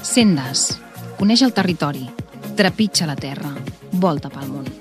Sendes. Coneix el territori. Trepitja la terra. Volta pel món.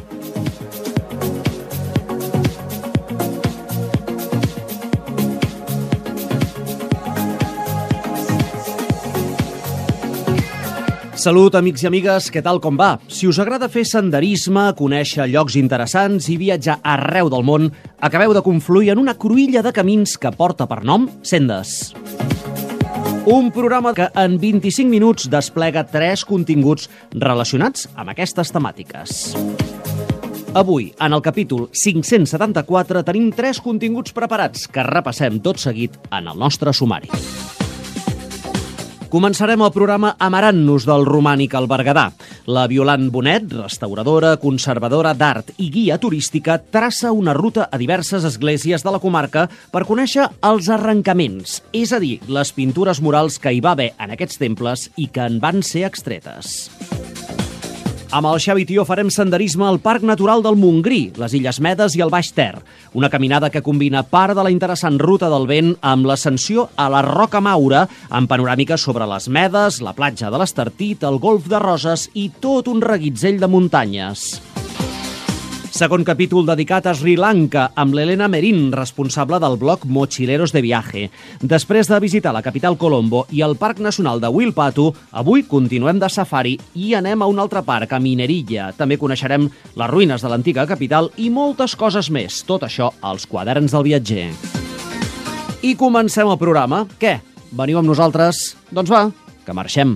Salut, amics i amigues, què tal, com va? Si us agrada fer senderisme, conèixer llocs interessants i viatjar arreu del món, acabeu de confluir en una cruïlla de camins que porta per nom Sendes. Un programa que en 25 minuts desplega 3 continguts relacionats amb aquestes temàtiques. Avui, en el capítol 574, tenim 3 continguts preparats que repassem tot seguit en el nostre sumari. Començarem el programa amarant-nos del romànic al Berguedà. La Violant Bonet, restauradora, conservadora d'art i guia turística, traça una ruta a diverses esglésies de la comarca per conèixer els arrencaments, és a dir, les pintures murals que hi va haver en aquests temples i que en van ser extretes. Amb el Xavi Tió farem senderisme al Parc Natural del Montgrí, les Illes Medes i el Baix Ter. Una caminada que combina part de la interessant Ruta del Vent amb l'ascensió a la Roca Maura, amb panoràmiques sobre les Medes, la platja de l'Estartit, el Golf de Roses i tot un reguitzell de muntanyes. Segon capítol dedicat a Sri Lanka, amb l'Helena Merín, responsable del blog Mochileros de Viaje. Després de visitar la capital Colombo i el Parc Nacional de Wilpatu, avui continuem de safari i anem a un altre parc, a Minerilla. També coneixerem les ruïnes de l'antiga capital i moltes coses més. Tot això als quaderns del viatger. I comencem el programa. Què? Veniu amb nosaltres? Doncs va, que marxem.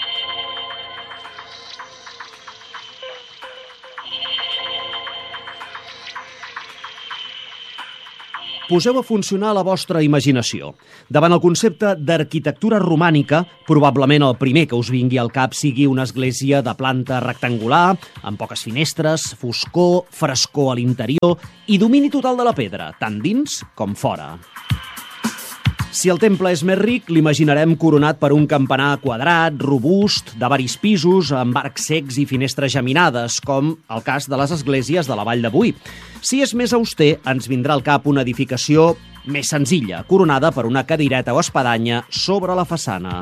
Poseu a funcionar la vostra imaginació. Davant el concepte d'arquitectura romànica, probablement el primer que us vingui al cap sigui una església de planta rectangular, amb poques finestres, foscor, frescor a l'interior i domini total de la pedra, tant dins com fora. Si el temple és més ric, l'imaginarem coronat per un campanar quadrat, robust, de varis pisos, amb arcs cecs i finestres geminades, com el cas de les esglésies de la Vall de Boí. Si és més auster, ens vindrà al cap una edificació més senzilla, coronada per una cadireta o espadanya sobre la façana.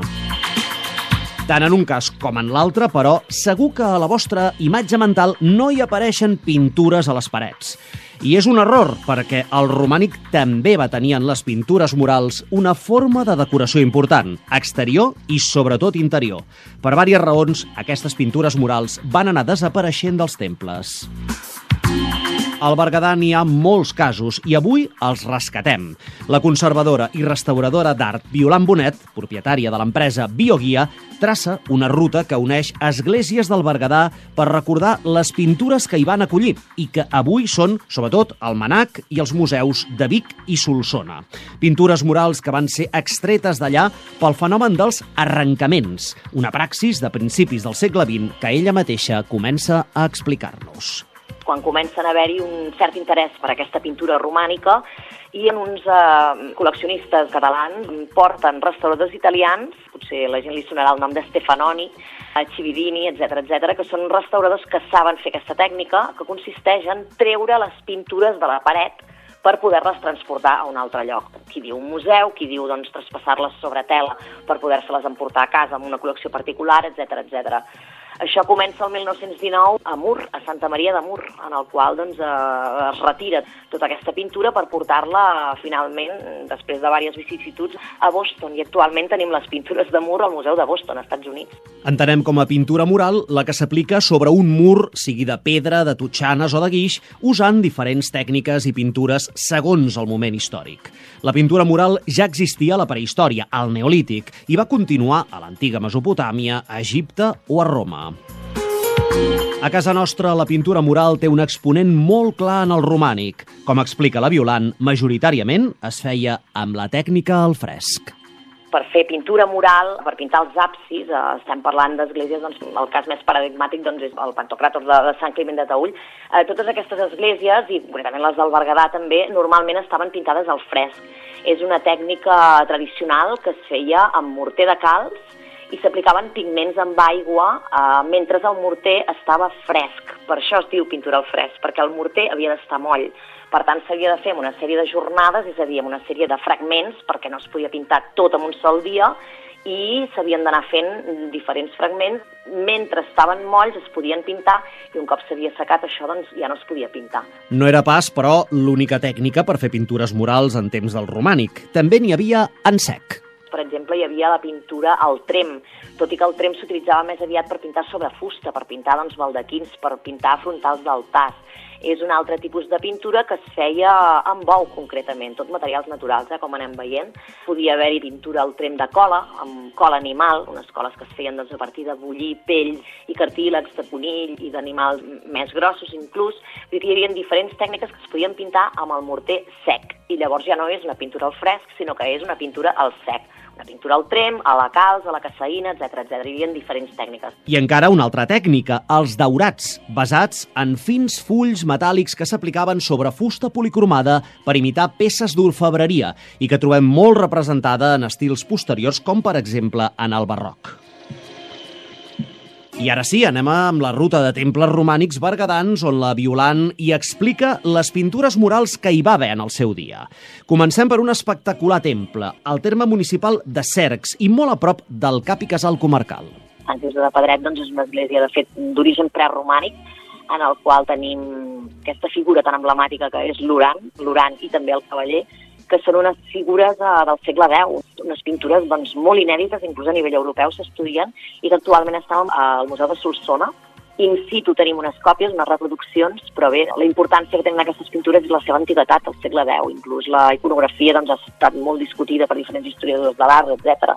Tant en un cas com en l'altre, però, segur que a la vostra imatge mental no hi apareixen pintures a les parets. I és un error, perquè el romànic també va tenir en les pintures murals una forma de decoració important, exterior i sobretot interior. Per diverses raons, aquestes pintures murals van anar desapareixent dels temples. Al Berguedà n'hi ha molts casos i avui els rescatem. La conservadora i restauradora d'art Violant Bonet, propietària de l'empresa Bioguia, traça una ruta que uneix esglésies del Berguedà per recordar les pintures que hi van acollir i que avui són, sobretot, el MNAC i els museus de Vic i Solsona. Pintures murals que van ser extretes d'allà pel fenomen dels arrencaments, una praxis de principis del segle XX que ella mateixa comença a explicar-nos. Quan comencen a haver-hi un cert interès per aquesta pintura romànica i en uns col·leccionistes catalans porten restauradors italians, potser la gent li sonarà el nom de Stefanoni, Cividini, etc., que són restauradors que saben fer aquesta tècnica, que consisteix en treure les pintures de la paret per poder-les transportar a un altre lloc. Qui diu un museu, qui diu traspassar-les sobre tela per poder-se-les emportar a casa amb una col·lecció particular, etc. Això comença el 1919 a Mur, a Santa Maria de Mur, en el qual es retira tota aquesta pintura per portar-la finalment, després de diverses vicissituds, a Boston. I actualment tenim les pintures de Mur al Museu de Boston, als Estats Units. Entenem com a pintura mural la que s'aplica sobre un mur, sigui de pedra, de totxanes o de guix, usant diferents tècniques i pintures segons el moment històric. La pintura mural ja existia a la prehistòria, al Neolític, i va continuar a l'antiga Mesopotàmia, a Egipte o a Roma. A casa nostra, la pintura mural té un exponent molt clar en el romànic. Com explica la Violant, majoritàriament es feia amb la tècnica al fresc. Per fer pintura mural, per pintar els absis, estem parlant d'esglésies, el cas més paradigmàtic és el Pantocràtor de Sant Climent de Taüll. Totes aquestes esglésies, i concretament les del Berguedà també, normalment estaven pintades al fresc. És una tècnica tradicional que es feia amb morter de calç i s'aplicaven pigments amb aigua mentre el morter estava fresc. Per això es diu pintura al fresc, perquè el morter havia d'estar moll. Per tant, s'havia de fer en una sèrie de jornades, és a dir, en una sèrie de fragments, perquè no es podia pintar tot en un sol dia, i s'havien d'anar fent diferents fragments. Mentre estaven molls es podien pintar i un cop s'havia secat això doncs ja no es podia pintar. No era pas, però, l'única tècnica per fer pintures murals en temps del romànic. També n'hi havia en sec. Per exemple, hi havia la pintura al trem, tot i que el trem s'utilitzava més aviat per pintar sobre fusta, per pintar doncs, baldaquins, per pintar frontals d'altars. És un altre tipus de pintura que es feia amb bou, concretament, tot materials naturals, com anem veient. Podia haver-hi pintura al trem de cola, amb cola animal, unes coles que es feien doncs, a partir de bullir pells i cartílegs de conill i d'animals més grossos inclús. Vull dir que hi havia diferents tècniques que es podien pintar amb el morter sec, i llavors ja no és una pintura al fresc, sinó que és una pintura al sec. Una pintura al trem, a la calç, a la caseïna, etc. Hi havia diferents tècniques. I encara una altra tècnica, els daurats, basats en fins fulls metàl·lics que s'aplicaven sobre fusta policromada per imitar peces d'orfebreria i que trobem molt representada en estils posteriors, com per exemple en el barroc. I ara sí, anem amb la ruta de temples romànics berguedans, on la Violant hi explica les pintures murals que hi va haver en el seu dia. Comencem per un espectacular temple, al terme municipal de Cercs, i molt a prop del cap i casal comarcal. Sant Quirze de Pedret doncs, és una església, de fet, d'origen preromànic, en el qual tenim aquesta figura tan emblemàtica que és l'Urant i també el cavaller, que són unes figures del segle X, unes pintures doncs, molt inèdites, inclús a nivell europeu s'estudien, i que actualment estan al Museu de Solsona. In situ tenim unes còpies, unes reproduccions, però bé, la importància que tenen aquestes pintures és la seva antiguitat al segle X. Inclús la iconografia doncs, ha estat molt discutida per diferents historiadors de l'art, etc.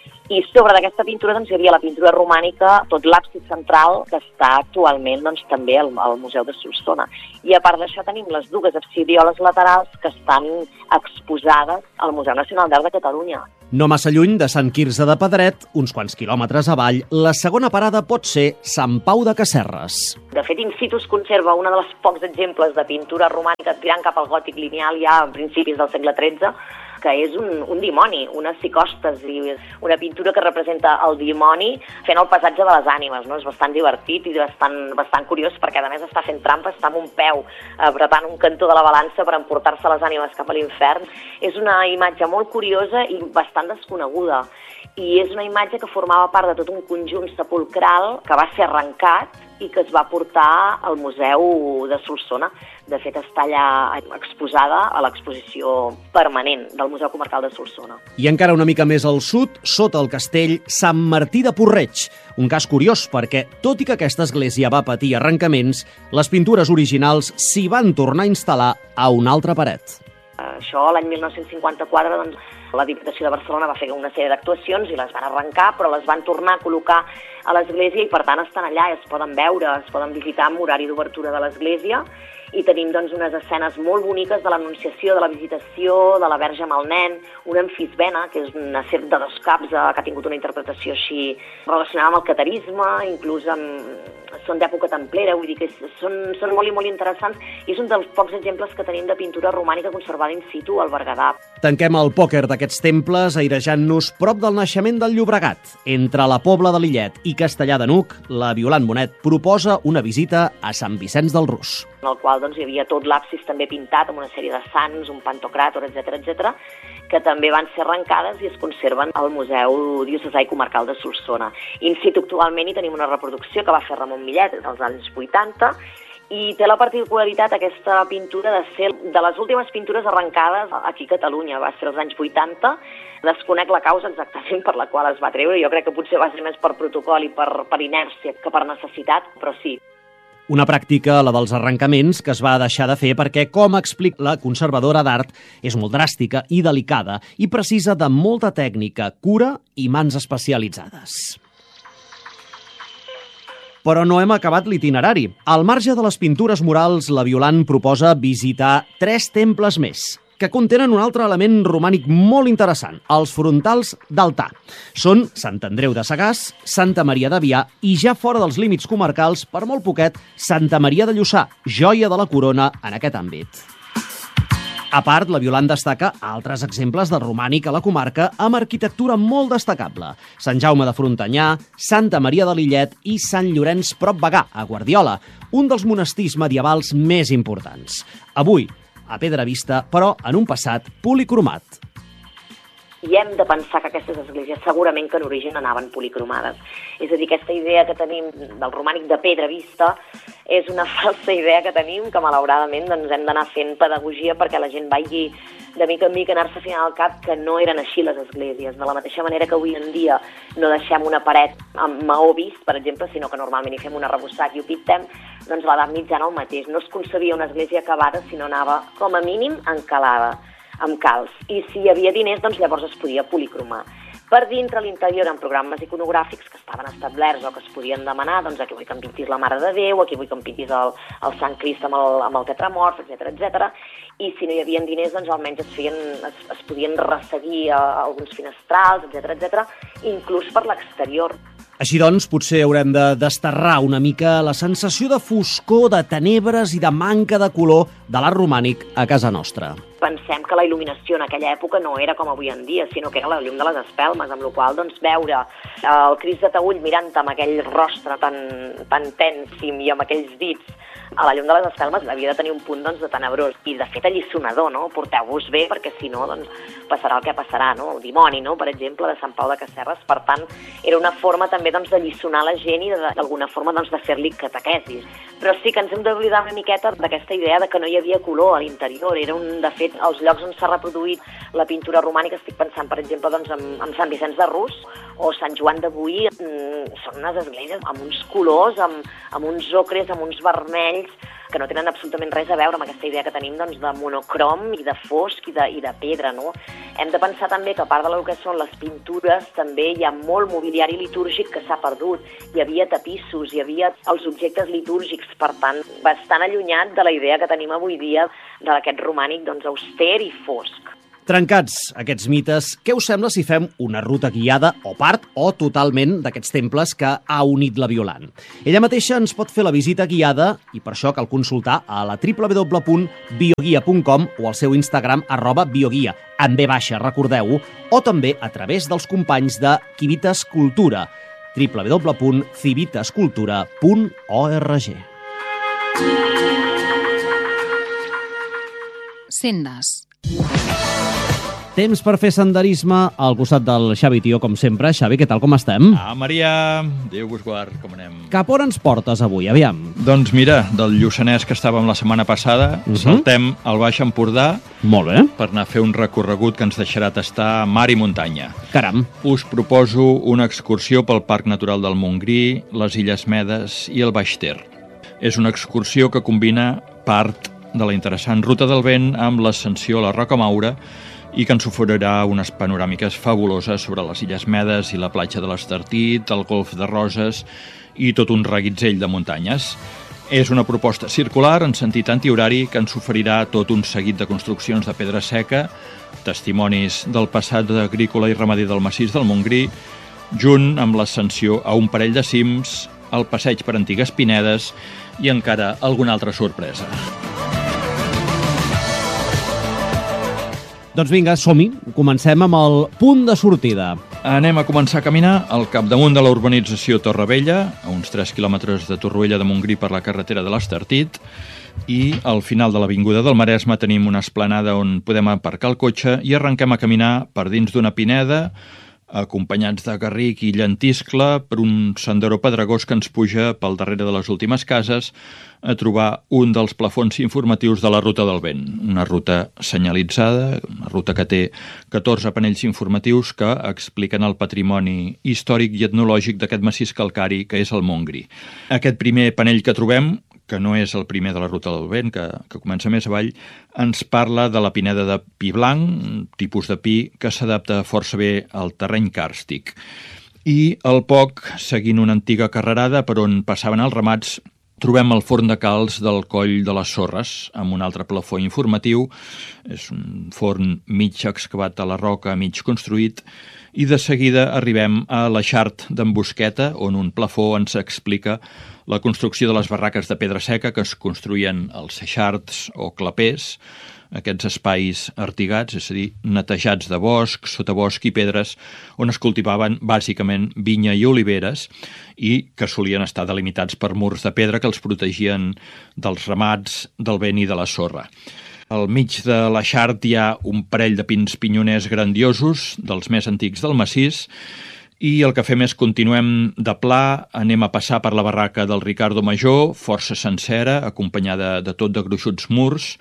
I sobre d'aquesta pintura doncs, hi havia la pintura romànica, tot l'absis central, que està actualment doncs, també al Museu de Solsona. I a part d'això tenim les dues absidioles laterals que estan exposades al Museu Nacional d'Art de Catalunya. No massa lluny de Sant Quirze de Pedret, uns quants quilòmetres avall, la segona parada pot ser Sant Pau de Casserres. De fet, in situ es conserva un dels pocs exemples de pintura romànica tirant cap al gòtic lineal ja a principis del segle XIII, que és un dimoni, unes psicostes, i una pintura que representa el dimoni fent el passatge de les ànimes, no? És bastant divertit i bastant curiós, perquè a més està fent trampa, està amb un peu apretant un cantó de la balança per emportar-se les ànimes cap a l'infern. És una imatge molt curiosa i bastant desconeguda, i és una imatge que formava part de tot un conjunt sepulcral que va ser arrencat i que es va portar al Museu de Solsona. De fet, està allà exposada a l'exposició permanent del Museu Comarcal de Solsona. I encara una mica més al sud, sota el castell Sant Martí de Porreig. Un cas curiós perquè, tot i que aquesta església va patir arrencaments, les pintures originals s'hi van tornar a instal·lar a una altra paret. Això, l'any 1954, doncs, la Diputació de Barcelona va fer una sèrie d'actuacions i les van arrencar, però les van tornar a col·locar a l'església i, per tant, estan allà, es poden veure, es poden visitar amb horari d'obertura de l'església, i tenim doncs, unes escenes molt boniques de l'Anunciació, de la Visitació, de la Verge amb el nen, una amfisbena, que és una serp de dos caps que ha tingut una interpretació així relacionada amb el catarisme, inclús són d'època templera, vull dir que són molt i molt interessants, i és un dels pocs exemples que tenim de pintura romànica conservada in situ al Berguedà. Tanquem el pòquer d'aquests temples airejant-nos prop del naixement del Llobregat. Entre la Pobla de Lillet i Castellar de N'Hug, la Violant Bonet proposa una visita a Sant Vicenç del Rus, en el qual doncs, hi havia tot l'absis també pintat amb una sèrie de sants, un pantocràtor, etc., que també van ser arrencades i es conserven al Museu Diocesà i Comarcal de Solsona. In situ actualment hi tenim una reproducció que va fer Ramon Millet dels anys 80, i té la particularitat aquesta pintura de ser de les últimes pintures arrencades aquí a Catalunya, va ser als anys 80. Desconec la causa exactament per la qual es va treure, jo crec que potser va ser més per protocol i per inèrcia que per necessitat, però sí. Una pràctica, la dels arrencaments, que es va deixar de fer perquè, com explica la conservadora d'art, és molt dràstica i delicada i precisa de molta tècnica, cura i mans especialitzades. Però no hem acabat l'itinerari. Al marge de les pintures murals, la Violant proposa visitar 3 temples més, que contenen un altre element romànic molt interessant, els frontals d'altar. Són Sant Andreu de Sagàs, Santa Maria d'Avià i, ja fora dels límits comarcals, per molt poquet, Santa Maria de Lluçà, joia de la corona en aquest àmbit. A part, la Violant destaca altres exemples de romànic a la comarca amb arquitectura molt destacable. Sant Jaume de Frontanyà, Santa Maria de Lillet i Sant Llorenç prop Bagà, a Guardiola, un dels monestirs medievals més importants. Avui, a pedra vista, però en un passat policromat. i hem de pensar que aquestes esglésies segurament que en origen anaven policromades. És a dir, aquesta idea que tenim del romànic de pedra vista és una falsa idea que tenim, que malauradament doncs, hem d'anar fent pedagogia perquè la gent vagi de mica en mica anar-se fiant al cap que no eren així les esglésies. De la mateixa manera que avui en dia no deixem una paret amb maó vist, per exemple, sinó que normalment hi fem un arrebossat i ho pintem, doncs a l'edat mitjana el mateix. No es concebia una església acabada, sinó anava com a mínim encalada, amb calç. I si hi havia diners, doncs llavors es podia policromar. Per dintre l'interior, en programes iconogràfics que estaven establerts o que es podien demanar, doncs aquí vull que em pintis la Mare de Déu, aquí vull que em pintis el Sant Crist amb el tetramorf, etc. I si no hi havia diners, doncs almenys es podien resseguir alguns finestrals, etc., inclús per l'exterior. Així doncs, potser haurem de desterrar una mica la sensació de foscor, de tenebres i de manca de color de l'art romànic a casa nostra. Pensem que la il·luminació en aquella època no era com avui en dia, sinó que era la llum de les espelmes, amb la qual doncs, veure el Crist de Taüll mirant amb aquell rostre tan tènsim i amb aquells dits a la llum de les espelmes havia de tenir un punt doncs, de tenebrós i de fet alliçonador, no? Porteu-vos bé perquè si no doncs, passarà el que passarà, no? El dimoni, no? Per exemple, de Sant Pau de Casserres. Per tant, era una forma també doncs, d'alliçonar la gent i d'alguna forma doncs, de fer-li catequesis. Però sí que ens hem d'oblidar una miqueta d'aquesta idea de que no hi havia color a l'interior. De fet, els llocs on s'ha reproduït la pintura romànica, estic pensant, per exemple, doncs, en Sant Vicenç de Rus o Sant Joan de Boí, són unes esglésies amb uns colors, amb uns ocres, amb uns vermells, que no tenen absolutament res a veure amb aquesta idea que tenim doncs, de monocrom i de fosc i de pedra. No? Hem de pensar també que a part de lo que són les pintures també hi ha molt mobiliari litúrgic que s'ha perdut. Hi havia tapissos, hi havia els objectes litúrgics, per tant, bastant allunyat de la idea que tenim avui dia d'aquest romànic doncs, auster i fosc. Trencats aquests mites, què us sembla si fem una ruta guiada o part o totalment d'aquests temples que ha unit la Violant? Ella mateixa ens pot fer la visita guiada i per això cal consultar a la www.bioguia.com o al seu Instagram @bioguia, amb B baixa, recordeu-ho, o també a través dels companys de Civitas Cultura, www.civitascultura.org. Sendes. Temps per fer senderisme al costat del Xavi Tió, com sempre. Xavi, què tal, com estem? Maria, Déu vos guard, com anem? Cap on ens portes avui, aviam? Doncs mira, del Lluçanès que estàvem la setmana passada, saltem al Baix Empordà. Molt bé. Per anar a fer un recorregut que ens deixarà tastar mar i muntanya. Caram. Us proposo una excursió pel Parc Natural del Montgrí, les Illes Medes i el Baix Ter. És una excursió que combina part de la interessant Ruta del Vent amb l'ascensió a la Roca Maura i que ens oferirà unes panoràmiques fabuloses sobre les Illes Medes i la platja de l'Estartit, el Golf de Roses i tot un reguitzell de muntanyes. És una proposta circular en sentit antihorari que ens oferirà tot un seguit de construccions de pedra seca, testimonis del passat agrícola i ramader del massís del Montgrí, junt amb l'ascensió a un parell de cims, el passeig per antigues pinedes i encara alguna altra sorpresa. Doncs vinga, som-hi. Comencem amb el punt de sortida. Anem a començar a caminar al capdamunt de la urbanització Torrevella, a uns 3 quilòmetres de Torroella de Montgrí per la carretera de l'Estartit, i al final de l'Avinguda del Maresme tenim una esplanada on podem aparcar el cotxe i arrenquem a caminar per dins d'una pineda, acompanyats de garric i llentiscle per un senderó pedregós que ens puja pel darrere de les últimes cases a trobar un dels plafons informatius de la Ruta del Vent. Una ruta senyalitzada, una ruta que té 14 panells informatius que expliquen el patrimoni històric i etnològic d'aquest massís calcari que és el Montgrí. Aquest primer panell que trobem, que no és el primer de la Ruta del Vent, que comença més avall, ens parla de la pineda de pi blanc, un tipus de pi que s'adapta força bé al terreny càrstic. I al poc, seguint una antiga carrerada per on passaven els ramats, trobem el forn de calç del Coll de les Sorres, amb un altre plafó informatiu. És un forn mig excavat a la roca, mig construït, i de seguida arribem a l'Eixart d'en Busqueta, on un plafó ens explica la construcció de les barraques de pedra seca que es construïen als eixarts o clapers, aquests espais artigats, és a dir, netejats de bosc, sotabosc i pedres, on es cultivaven bàsicament vinya i oliveres i que solien estar delimitats per murs de pedra que els protegien dels ramats, del vent i de la sorra. Al mig de l'Eixart hi ha un parell de pins pinyoners grandiosos, dels més antics del massís, i el que fem és continuem de pla, anem a passar per la barraca del Ricardo Major, força sencera, acompanyada de tot de gruixuts murs,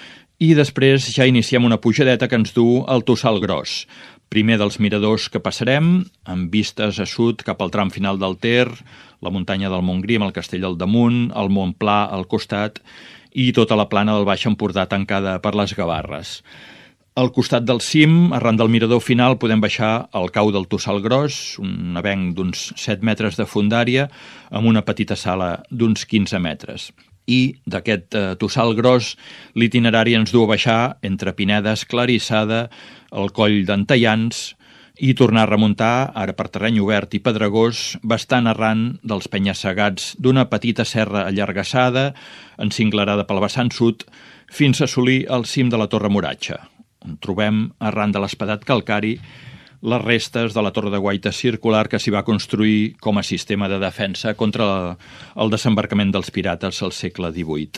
i després ja iniciem una pujadeta que ens du al Tossal Gros. Primer dels miradors que passarem, amb vistes a sud cap al tram final del Ter, la muntanya del Montgrí amb el castell al damunt, el Montpla al costat i tota la plana del Baix Empordà tancada per les Gavarres. Al costat del cim, arran del mirador final, podem baixar al cau del Tossal Gros, un avenc d'uns 7 metres de fondària, amb una petita sala d'uns 15 metres. I d'aquest Tossal Gros, l'itinerari ens du a baixar entre Pineda Esclarissada, el coll d'Antaians, i tornar a remuntar, ara per terreny obert i pedregós, bastant arran dels penya-segats d'una petita serra allargassada, encinglerada pel vessant sud, fins a assolir el cim de la Torre Moratxa, on trobem, arran de l'espadat calcari, les restes de la torre de guaita circular que s'hi va construir com a sistema de defensa contra el desembarcament dels pirates al segle XVIII.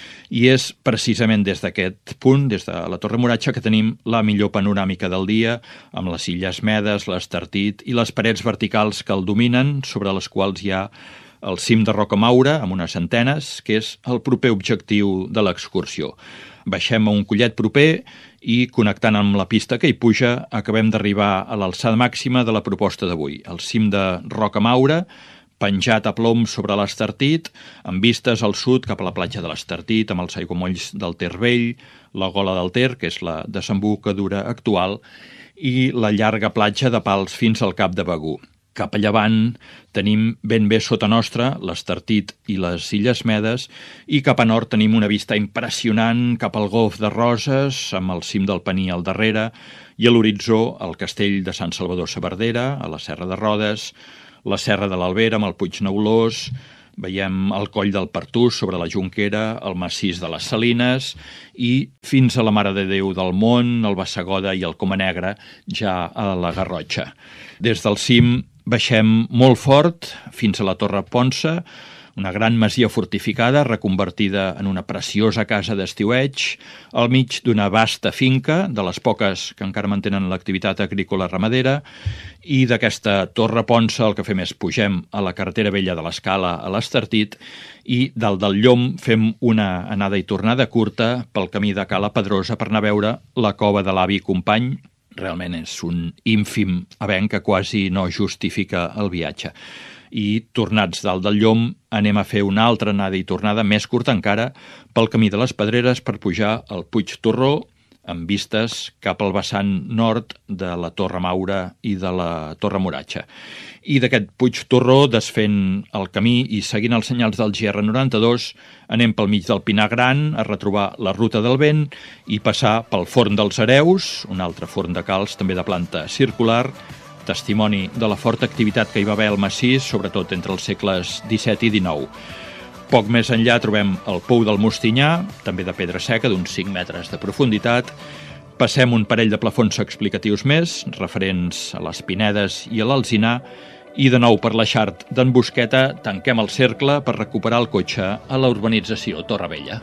I és precisament des d'aquest punt, des de la Torre Moratxa, que tenim la millor panoràmica del dia, amb les Illes Medes, l'Estartit i les parets verticals que el dominen, sobre les quals hi ha el cim de Rocamaura, amb unes antenes, que és el proper objectiu de l'excursió. Baixem a un collet proper i, connectant amb la pista que hi puja, acabem d'arribar a l'alçada màxima de la proposta d'avui, el cim de Rocamaura, penjat a plom sobre l'Estartit, amb vistes al sud cap a la platja de l'Estartit, amb els aiguamolls del Ter Vell, la Gola del Ter, que és la desembocadura actual, i la llarga platja de Pals fins al Cap de Begur. Cap a llevant tenim ben bé sota nostra l'Estartit i les Illes Medes, i cap a nord tenim una vista impressionant cap al Golf de Roses, amb el cim del Pení al darrere, i a l'horitzó el castell de Sant Salvador Saverdera, a la Serra de Rodes, la Serra de l'Albera amb el Puig Neulós, veiem el Coll del Pertús sobre la Jonquera, el massís de les Salines i fins a la Mare de Déu del Mont, el Bassegoda i el Coma Negra, ja a la Garrotxa. Des del cim baixem molt fort fins a la Torre Ponça, una gran masia fortificada reconvertida en una preciosa casa d'estiueig, al mig d'una vasta finca, de les poques que encara mantenen l'activitat agrícola ramadera, i d'aquesta Torre Ponça el que fem és pugem a la carretera vella de l'Escala a l'Estartit i dalt del Llom fem una anada i tornada curta pel camí de Cala Pedrosa per anar a veure la cova de l'avi Company. Realment és un ínfim avenc que quasi no justifica el viatge. I tornats dalt del Llom anem a fer una altra anada i tornada més curta encara pel camí de les Pedreres per pujar al Puig Torró amb vistes cap al vessant nord de la Torre Maura i de la Torre Moratxa. I d'aquest Puig Torró, desfent el camí i seguint els senyals del GR92, anem pel mig del Pinar Gran a retrobar la Ruta del Vent i passar pel Forn dels Hereus, un altre forn de calç també de planta circular, testimoni de la forta activitat que hi va haver al massís, sobretot entre els segles XVII i XIX. Poc més enllà trobem el Pou del Mostinyà, també de pedra seca, d'uns 5 metres de profunditat. Passem un parell de plafons explicatius més, referents a les Pinedes i a l'Alzinar, i de nou per l'Eixart d'en Busqueta tanquem el cercle per recuperar el cotxe a la urbanització Torrevella.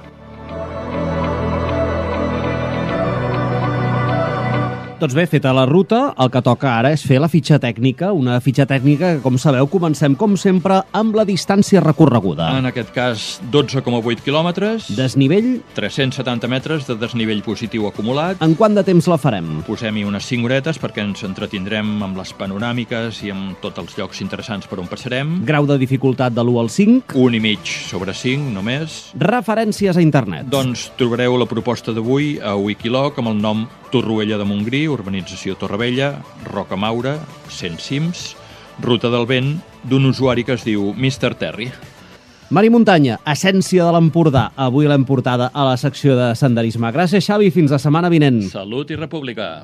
Doncs bé, feta la ruta, el que toca ara és fer la fitxa tècnica, una fitxa tècnica que, com sabeu, comencem, com sempre, amb la distància recorreguda. En aquest cas, 12,8 quilòmetres. Desnivell? 370 metres de desnivell positiu acumulat. En quant de temps la farem? Posem-hi unes 5 horetes perquè ens entretindrem amb les panoràmiques i amb tots els llocs interessants per on passarem. Grau de dificultat de l'1 al 5? 1,5 sobre 5, només. Referències a internet? Doncs trobareu la proposta d'avui a Wikiloc amb el nom Torroella de Montgrí, urbanització Torrevella, Rocamaura, 100 cims, Ruta del Vent, d'un usuari que es diu Mr. Terry. Mari Muntanya, essència de l'Empordà. Avui l'hem portada a la secció de senderisme. Gràcies, Xavi, fins la setmana vinent. Salut i república.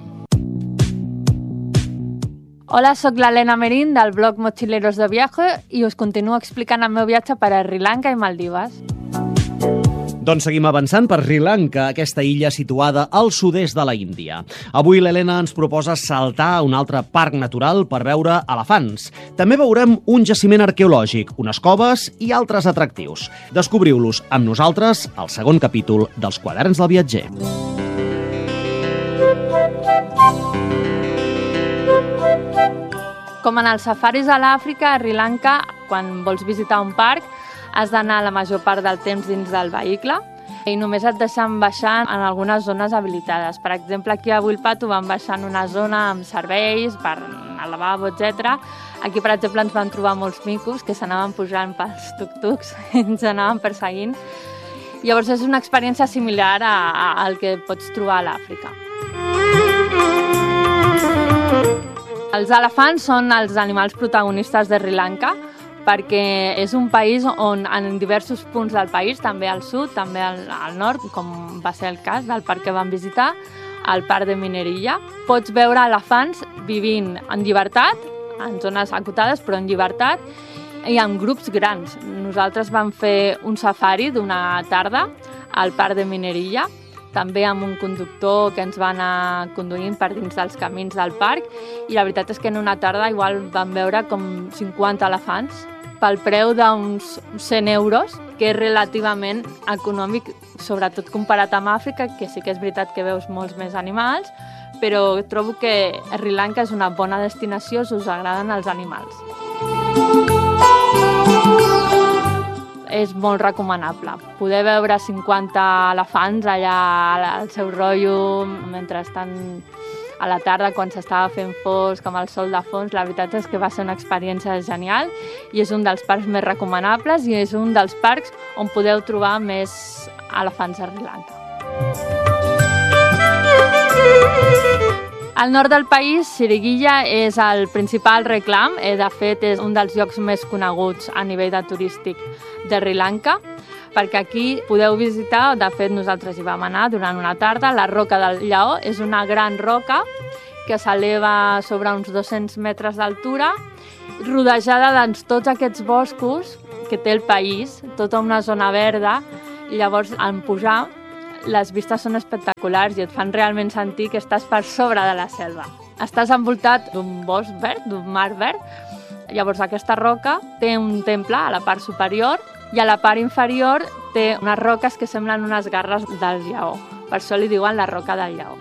Hola, sóc l'Helena Merín del blog Mochileros de Viaje i us continuo explicant el meu viatge per a Sri Lanka i Maldives. Doncs seguim avançant per Sri Lanka, aquesta illa situada al sud-est de la Índia. Avui l'Helena ens proposa saltar a un altre parc natural per veure elefants. També veurem un jaciment arqueològic, unes coves i altres atractius. Descobriu-los amb nosaltres al segon capítol dels Quaderns del Viatger. Com en els safaris a l'Àfrica, a Sri Lanka, quan vols visitar un parc, has d'anar la major part del temps dins del vehicle i només et deixen baixar en algunes zones habilitades. Per exemple, aquí a Wilpatu vam baixar en una zona amb serveis per al lavabo, etc. Aquí, per exemple, ens van trobar molts micos que s'anaven pujant pels tuk-tuks i ens anaven perseguint. Llavors és una experiència similar al que pots trobar a l'Àfrica. Els elefants són els animals protagonistes de Sri Lanka, perquè és un país on en diversos punts del país, també al sud, també al nord, com va ser el cas del parc que vam visitar, al parc de Minerilla, pots veure elefants vivint en llibertat, en zones acotades, però en llibertat, i en grups grans. Nosaltres vam fer un safari d'una tarda al parc de Minerilla, també amb un conductor que ens va anar conduint per dins dels camins del parc, i la veritat és que en una tarda igual vam veure com 50 elefants, pel preu d'uns 100 euros, que és relativament econòmic, sobretot comparat amb Àfrica, que sí que és veritat que veus molts més animals, però trobo que Sri Lanka és una bona destinació si us agraden els animals. És molt recomanable. Poder veure 50 elefants allà al seu rotllo mentre estan a la tarda, quan s'estava fent fosc, amb el sol de fons, la veritat és que va ser una experiència genial i és un dels parcs més recomanables i és un dels parcs on podeu trobar més elefants a Sri Lanka. Al nord del país, Siriguilla és el principal reclam, de fet és un dels llocs més coneguts a nivell de turístic de Sri Lanka, perquè aquí podeu visitar, de fet nosaltres hi vam anar durant una tarda, la Roca del Lleó. És una gran roca que s'eleva sobre uns 200 metres d'altura, rodejada de tots aquests boscos que té el país, tota una zona verda, i llavors en pujar les vistes són espectaculars i et fan realment sentir que estàs per sobre de la selva. Estàs envoltat d'un bosc verd, d'un mar verd. Llavors aquesta roca té un temple a la part superior i a la part inferior té unes roques que semblen unes garres del lleó. Per això li diuen la Roca del Lleó.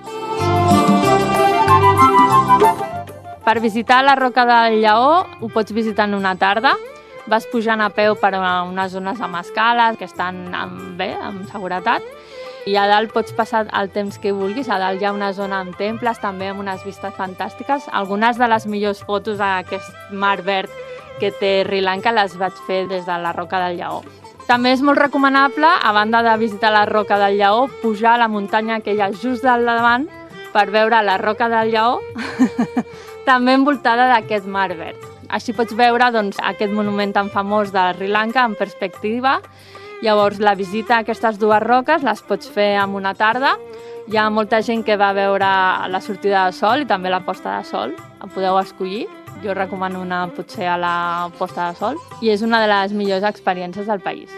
Per visitar la Roca del Lleó ho pots visitar en una tarda. Vas pujant a peu per unes zones amb escales que estan bé, amb seguretat. I a dalt pots passar el temps que vulguis. A dalt hi ha una zona amb temples, també amb unes vistes fantàstiques. Algunes de les millors fotos d'aquest mar verd que té Sri Lanka les vaig fer des de la Roca del Lleó. També és molt recomanable, a banda de visitar la Roca del Lleó, pujar a la muntanya que hi ha just al davant per veure la Roca del Lleó, també envoltada d'aquest mar verd. Així pots veure aquest monument tan famós de Sri Lanka en perspectiva. Llavors, la visita a aquestes dues roques les pots fer en una tarda. Hi ha molta gent que va veure la sortida de sol i també la posta de sol. En podeu escollir. Jo recomano anar potser a la posta de sol i és una de les millors experiències del país.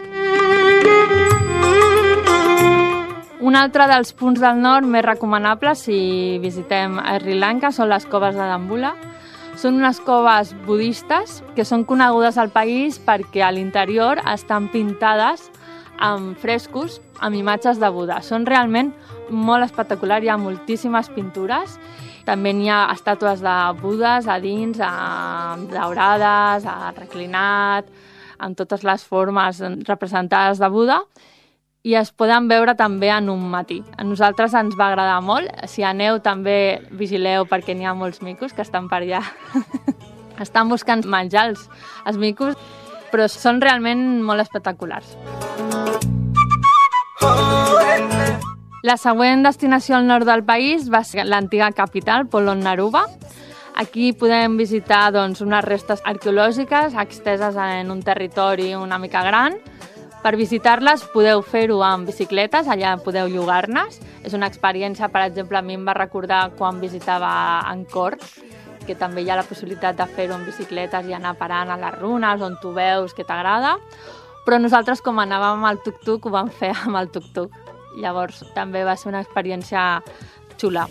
Un altre dels punts del nord més recomanables si visitem a Sri Lanka són les coves de Dambulla. Són unes coves budistes que són conegudes al país perquè a l'interior estan pintades amb frescos, amb imatges de Buda. Són realment molt espectaculars, hi ha moltíssimes pintures. També n'hi ha estàtues de Budes a dins, daurades, reclinat, amb totes les formes representades de Buda, i es poden veure també en un matí. A nosaltres ens va agradar molt. Si aneu també vigileu perquè n'hi ha molts micos que estan per allà. Estan buscant menjar els micos, però són realment molt espectaculars. La següent destinació al nord del país va ser l'antiga capital, Polonnaruwa. Aquí podem visitar unes restes arqueològiques esteses en un territori una mica gran. Per visitar-les podeu fer-ho amb bicicletes, allà podeu llogar-nes. És una experiència, per exemple, a mi em va recordar quan visitava Angkor, que també hi ha la possibilitat de fer-ho amb bicicletes i anar parant a les runes on tu veus que t'agrada. però nosaltres, com anàvem amb el tuk-tuk, ho vam fer amb el tuk-tuk. Llavors també va ser una experiència xula.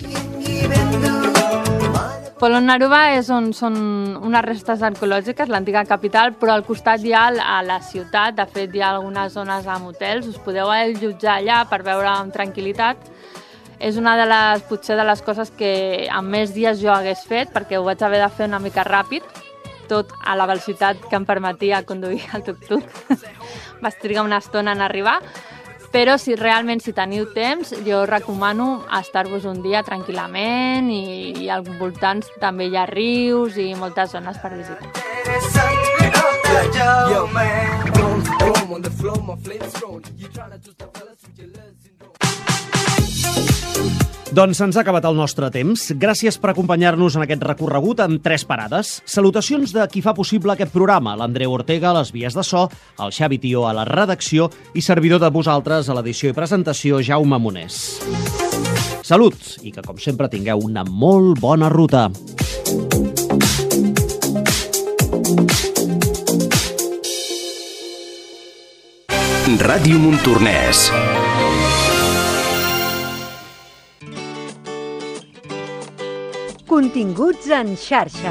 Polonnaruwa és on són unes restes arqueològiques, l'antiga capital, però al costat hi ha a la ciutat, de fet hi ha algunes zones amb hotels, us podeu allotjar allà per veure amb tranquil·litat. És una de les, potser de les coses que en més dies jo hagués fet, perquè ho vaig haver de fer una mica ràpid, tot a la velocitat que em permetia conduir el tuk-tuk. Vaig trigar una estona en arribar, però si realment teniu temps, jo recomano estar-vos un dia tranquil·lament i als voltants també hi ha rius i moltes zones per visitar. Doncs se'ns ha acabat el nostre temps. Gràcies per acompanyar-nos en aquest recorregut amb 3 parades. Salutacions de qui fa possible aquest programa, l'Andreu Ortega a les vies de so, el Xavi Tió a la redacció i servidor de vosaltres a l'edició i presentació, Jaume Monés. Salut i que, com sempre, tingueu una molt bona ruta. Ràdio Montornès. Continguts en xarxa.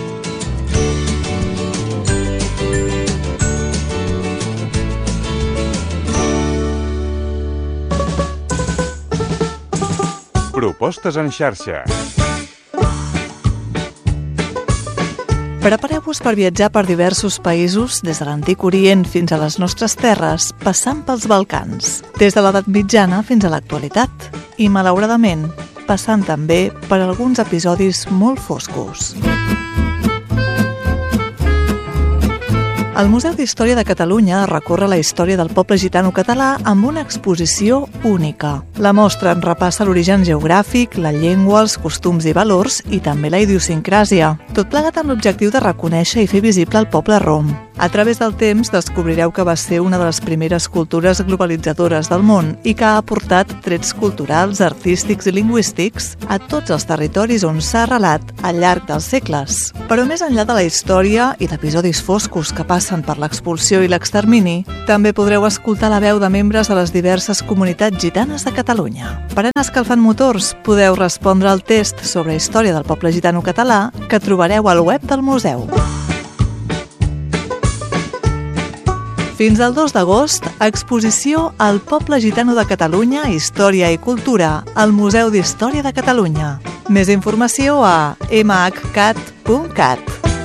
Propostes en xarxa. Prepareu-vos per viatjar per diversos països, des de l'Antic Orient fins a les nostres terres, passant pels Balcans, des de l'edat mitjana fins a l'actualitat. I, malauradament, passant també per alguns episodis molt foscos. El Museu d'Història de Catalunya recorre la història del poble gitano català amb una exposició única. La mostra en repassa l'origen geogràfic, la llengua, els costums i valors i també la idiosincràsia, tot plegat amb l'objectiu de reconèixer i fer visible el poble rom. A través del temps descobrireu que va ser una de les primeres cultures globalitzadores del món i que ha aportat trets culturals, artístics i lingüístics a tots els territoris on s'ha arrelat al llarg dels segles. Però més enllà de la història i d'episodis foscos que passen per l'expulsió i l'extermini, també podreu escoltar la veu de membres de les diverses comunitats gitanes de Catalunya. Per anar escalfant motors, podeu respondre al test sobre història del poble gitano català que trobareu al web del museu. Fins al 2 d'agost, exposició al Poble Gitano de Catalunya, Història i Cultura, al Museu d'Història de Catalunya. Més informació a mhcat.cat.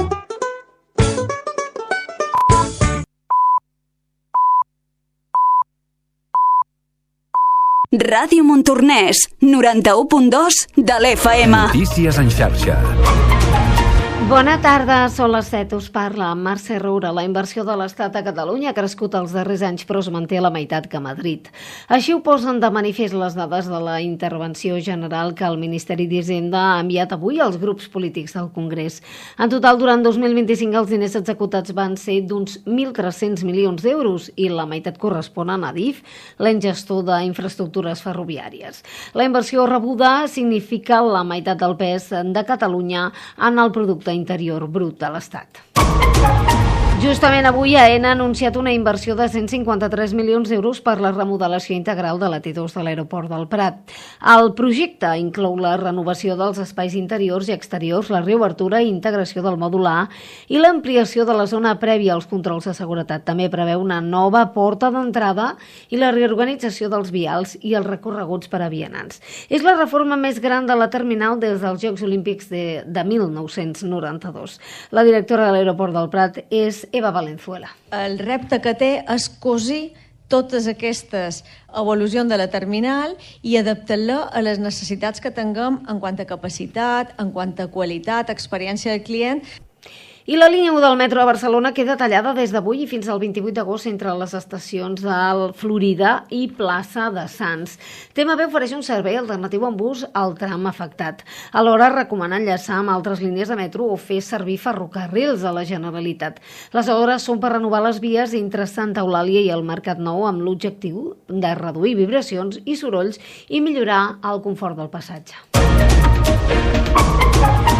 Ràdio Montornès, 91.2 de l'FM. Notícies en xarxa. Bona tarda, són les 7, us parla Mercè Roura. La inversió de l'Estat a Catalunya ha crescut els darrers anys, però es manté a la meitat que a Madrid. Així ho posen de manifest les dades de la intervenció general que el Ministeri d'Hisenda ha enviat avui als grups polítics del Congrés. En total, durant 2025, els diners executats van ser d'uns 1.300 milions d'euros i la meitat corresponen a DIF, l'ens gestor d'infraestructures ferroviàries. La inversió rebuda significa la meitat del pes de Catalunya en el producte interior brut de l'Estat. Justament avui AENA ha anunciat una inversió de 153 milions d'euros per la remodelació integral de la T2 de l'aeroport del Prat. El projecte inclou la renovació dels espais interiors i exteriors, la reobertura i integració del mòdul A i l'ampliació de la zona prèvia als controls de seguretat. També preveu una nova porta d'entrada i la reorganització dels vials i els recorreguts per a vianants. És la reforma més gran de la terminal des dels Jocs Olímpics de 1992. La directora de l'aeroport del Prat és Eva Valenzuela. El repte que té és cosir totes aquestes evolucions de la terminal i adaptar-la a les necessitats que tinguem en quant a capacitat, en quant a qualitat, experiència del client. I la línia 1 del metro a Barcelona queda tallada des d'avui i fins al 28 d'agost entre les estacions del Florida i Plaça de Sants. TMB ofereix un servei alternatiu en bus al tram afectat. Alhora recomana enllaçar amb altres línies de metro o fer servir ferrocarrils a la Generalitat. Les obres són per renovar les vies entre Santa Eulàlia i el Mercat Nou amb l'objectiu de reduir vibracions i sorolls i millorar el confort del passatge.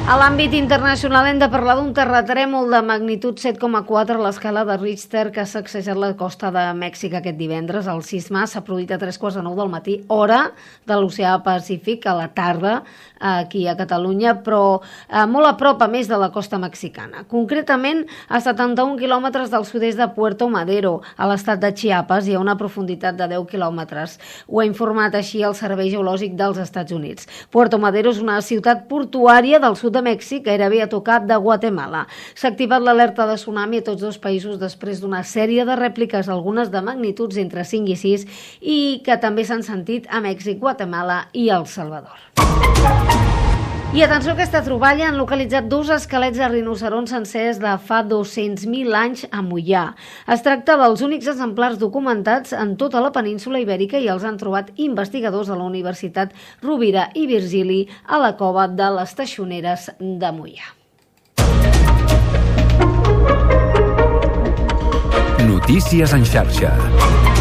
A l'àmbit internacional hem de parlar d'un terratrèmol de magnitud 7,4 a l'escala de Richter que ha sacsejat la costa de Mèxic aquest divendres. El sisme s'ha produït a 3:45 del matí, hora de l'oceà Pacífic, a la tarda, aquí a Catalunya, però molt a prop, a més, de la costa mexicana. Concretament, a 71 quilòmetres del sud-est de Puerto Madero, a l'estat de Chiapas, i a una profunditat de 10 quilòmetres. Ho ha informat així el Servei Geològic dels Estats Units. Puerto Madero és una ciutat portuària del sud de Mèxic, gairebé a tocar de Guatemala. S'ha activat l'alerta de tsunami a tots dos països després d'una sèrie de rèpliques, algunes de magnituds entre 5 i 6, i que també s'han sentit a Mèxic, Guatemala i El Salvador. I atenció a aquesta troballa, han localitzat 2 esquelets de rinocerons sencers de fa 200.000 anys a Moià. Es tracta dels únics exemplars documentats en tota la península ibèrica i els han trobat investigadors de la Universitat Rovira i Virgili a la cova de les Teixoneres de Moià. Notícies en xarxa.